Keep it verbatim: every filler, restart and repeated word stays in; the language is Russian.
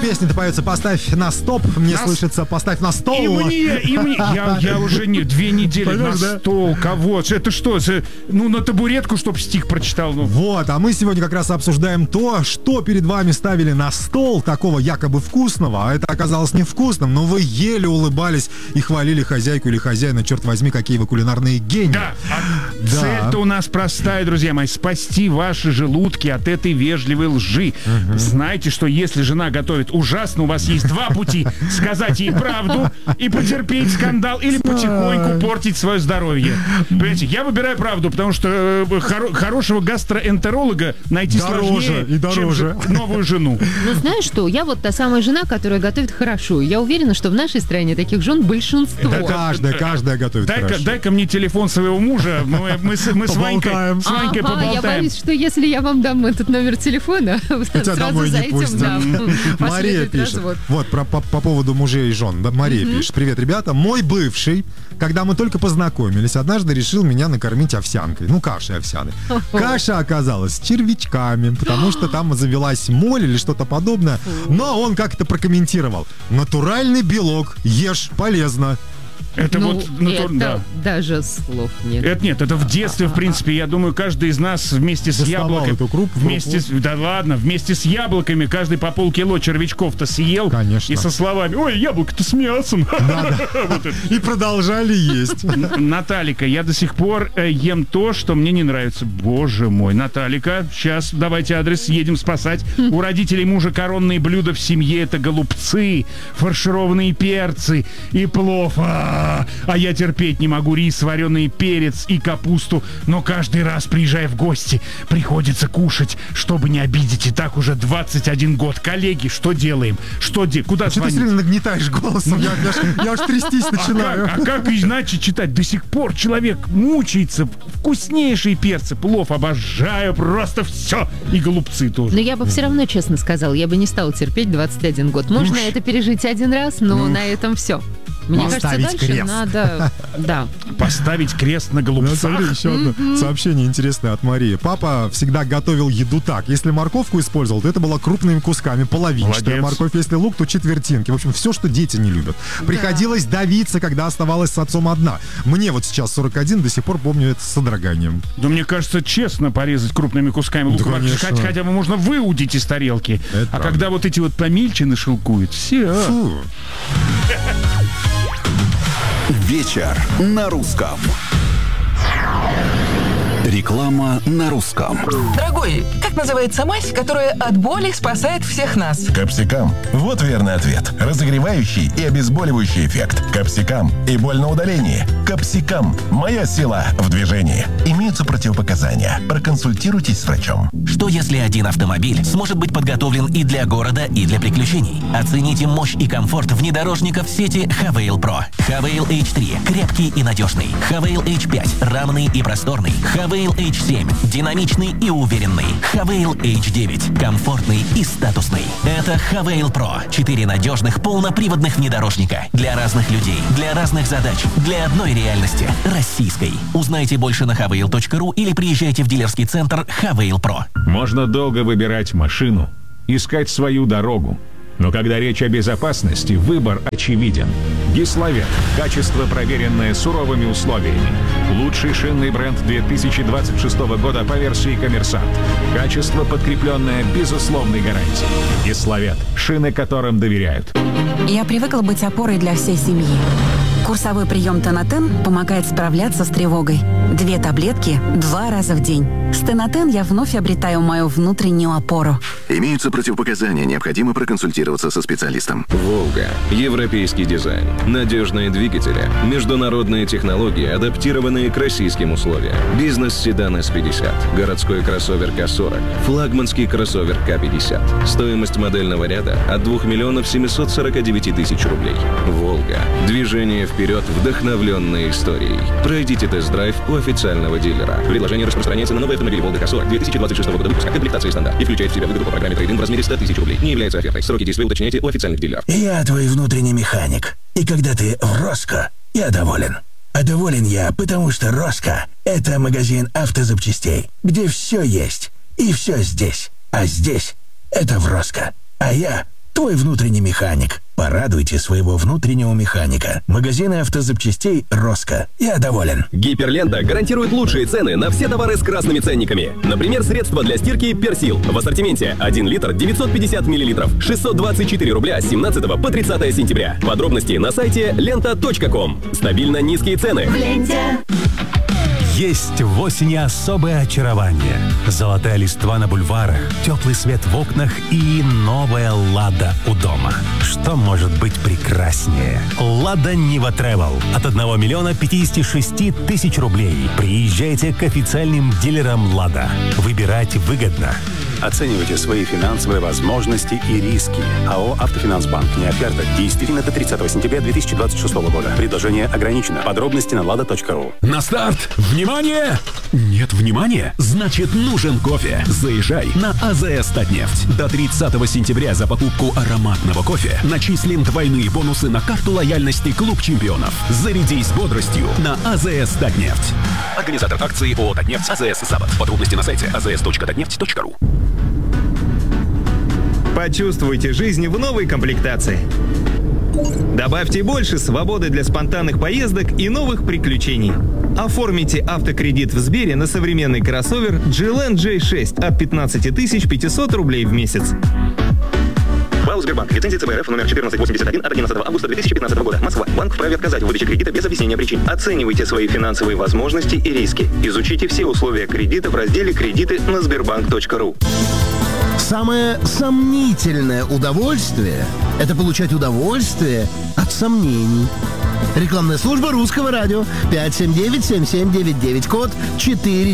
песня-то поется «Поставь на стоп». Мне на... слышится «Поставь на стол». И мне, и мне. Я, я уже не две недели Понятно, на стол. Да? Кого? Это что? Ну, на табуретку, чтоб стих прочитал. Ну. Вот, а мы сегодня как раз обсуждаем то, что перед вами ставили на стол такого якобы вкусного, а это оказалось невкусным, но вы еле улыбались и хвалили хозяйку или хозяина. Черт возьми, какие вы кулинарные гении. Да, а да. Цель-то у нас простая, друзья мои. Спасти ваши желудки от этой вежливой лжи. Угу. Знайте, что если жена готовит ужасно, у вас есть два пути: сказать ей правду и потерпеть скандал, или потихоньку портить свое здоровье. Понимаете, я выбираю правду, потому что э, хоро- хорошего гастроэнтеролога найти дороже сложнее, и дороже. чем новую жену. Ну, знаешь что, я вот та самая жена, которая готовит хорошо. Я уверена, что в нашей стране таких жен большинство. Да, каждая, каждая готовит дай-ка, хорошо. Дай-ка мне телефон своего мужа, мы, мы, мы, мы с Ванькой, с Ванькой ага, поболтаем. Я боюсь, что если я вам дам этот номер телефона, хотя домой не пустят. Да, Мария пишет. Развод. Вот, про, по, по поводу мужей и жен. Да, Мария mm-hmm. пишет. Привет, ребята. Мой бывший, когда мы только познакомились, однажды решил меня накормить овсянкой. Ну, кашей овсяной. Каша оказалась с червячками, потому что там завелась моль или что-то подобное. Но он как-то прокомментировал: натуральный белок, ешь, полезно. Это ну, вот натур... это да. даже слов нет. Это нет, это в детстве, в принципе, я думаю, каждый из нас вместе с яблоками, эту крупу, вместе с, да ладно, вместе с яблоками каждый по полкило червячков-то съел. Конечно. И со словами: ой, яблоко-то с мясом. И продолжали есть. Наталика, я до сих пор ем то, что мне не нравится. Боже мой, Наталика, сейчас давайте адрес, едем спасать. У родителей мужа коронные блюда в семье — это голубцы, фаршированные перцы и плов. А я терпеть не могу рис, вареный перец и капусту, но каждый раз, приезжая в гости, приходится кушать, чтобы не обидеть. И так уже двадцать один год. Коллеги, что делаем? Что де... Куда а звонить? Что ты сильно нагнетаешь голосом? Я, я, я аж трястись начинаю. А как, а как иначе читать? До сих пор человек мучается. Вкуснейшие перцы, плов обожаю, просто все. И голубцы тоже. Но я бы все равно честно сказала, я бы не стала терпеть двадцать один год. Можно Уж. это пережить один раз, но Уж. на этом все. Мне Поставить кажется, дальше крест. надо... Да. Поставить крест на голубцах. Ну, смотри, еще одно mm-hmm. сообщение интересное от Марии. Папа всегда готовил еду так. Если морковку использовал, то это было крупными кусками, половинчатая морковь. Если лук, то четвертинки. В общем, все, что дети не любят. Да. Приходилось давиться, когда оставалась с отцом одна. Мне вот сейчас сорок один, до сих пор помню это с содроганием. Да мне кажется, честно порезать крупными кусками лук. Да, хотя, хотя бы можно выудить из тарелки. Это а правда. Когда вот эти вот помельче нашелкуют, все. Фу. Вечер на русском. Реклама на русском. Дорогой, как называется мазь, которая от боли спасает всех нас? Капсикам. Вот верный ответ. Разогревающий и обезболивающий эффект. Капсикам. И боль на удалении. Капсикам. Моя сила в движении. Имеются противопоказания. Проконсультируйтесь с врачом. Что если один автомобиль сможет быть подготовлен и для города, и для приключений? Оцените мощь и комфорт внедорожников сети Хавейл Про. Хавейл эйч три. Крепкий и надежный. Хавейл эйч пять. Равный и просторный. Хавейл эйч семь. Динамичный и уверенный. Хавейл эйч девять. Комфортный и статусный. Это Хавейл Про. Четыре надежных полноприводных внедорожника. Для разных людей, для разных задач, для одной реальности. Российской. Узнайте больше на хавейл точка ру или приезжайте в дилерский центр Хавейл Про. Можно долго выбирать машину, искать свою дорогу. Но когда речь о безопасности, выбор очевиден. Гиславет. Качество, проверенное суровыми условиями. Лучший шинный бренд две тысячи двадцать шестого года по версии «Коммерсант». Качество, подкрепленное безусловной гарантией. Гиславет. Шины, которым доверяют. Я привыкла быть опорой для всей семьи. Курсовой прием Тонатен помогает справляться с тревогой. Две таблетки два раза в день. С Тонатен я вновь обретаю мою внутреннюю опору. Имеются противопоказания, необходимо проконсультироваться со специалистом. «Волга». Европейский дизайн. Надежные двигатели. Международные технологии, адаптированные к российским условиям. Бизнес-седан эс пятьдесят. Городской кроссовер ка сорок. Флагманский кроссовер ка пятьдесят. Стоимость модельного ряда от двух миллионов семьсот сорок девять тысяч рублей. «Волга». Движение вперед, вдохновленной историей. Пройдите тест-драйв у официального дилера. Предложение распространяется на новые автомобили «Волга ка сорок» две тысячи двадцать шестого года выпуска, комплектации стандарт, и включает в себя выгоду по программе трейд-ин в размере сто тысяч рублей. Не является офертой. Сроки действия уточняйте у официальных дилеров. Я твой внутренний механик. И когда ты в Роско, я доволен. А доволен я, потому что Роско — это магазин автозапчастей, где все есть. И все здесь. А здесь — это в Роско. А я твой внутренний механик. Порадуйте своего внутреннего механика. Магазины автозапчастей «Роско». Я доволен. Гиперлента гарантирует лучшие цены на все товары с красными ценниками. Например, средства для стирки «Персил». В ассортименте один литр девятьсот пятьдесят миллилитров. шестьсот двадцать четыре рубля с семнадцатого по тридцатое сентября. Подробности на сайте лента точка ком. Стабильно низкие цены. В ленте. Есть в осени особое очарование. Золотая листва на бульварах, теплый свет в окнах и новая «Лада» у дома. Что может быть прекраснее? «Лада Нива Тревел» от одного миллиона пятидесяти шести тысяч рублей. Приезжайте к официальным дилерам «Лада». Выбирать выгодно. Оценивайте свои финансовые возможности и риски. АО «Автофинансбанк». Не оферта. Действительно до тридцатого сентября две тысячи двадцать шестого года. Предложение ограничено. Подробности на лада точка ру. На старт! Внимание! Нет внимания? Значит, нужен кофе. Заезжай на АЗС «Татнефть». До тридцатого сентября за покупку ароматного кофе начислим двойные бонусы на карту лояльности «Клуб чемпионов». Зарядись бодростью на АЗС «Татнефть». Организатор акции ООО «Татнефть» АЗС «Запад». Подробности на сайте а зэ эс точка татнефть точка ру. Почувствуйте жизнь в новой комплектации. Добавьте больше свободы для спонтанных поездок и новых приключений. Оформите автокредит в Сбере на современный кроссовер джи эл эн джей шесть от пятнадцати тысяч пятисот рублей в месяц. БАУ «Сбербанк». Лицензия цэ бэ эр эф номер четырнадцать восемьдесят один от одиннадцатого августа две тысячи пятнадцатого года. Москва. Банк вправе отказать в выдаче кредита без объяснения причин. Оценивайте свои финансовые возможности и риски. Изучите все условия кредита в разделе «Кредиты» на сбербанк точка ру. Самое сомнительное удовольствие – это получать удовольствие от сомнений. Рекламная служба Русского радио. пять семь девять семь семь девять девять, код четыре.